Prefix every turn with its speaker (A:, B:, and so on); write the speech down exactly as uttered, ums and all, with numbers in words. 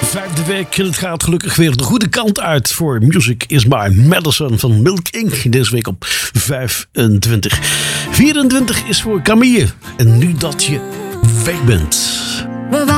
A: Vijfde week en het gaat gelukkig weer de goede kant uit voor Music is My Medicine van Milk Incorporated. Deze week op vijfentwintig. vierentwintig is voor Camille. En nu dat je weg bent.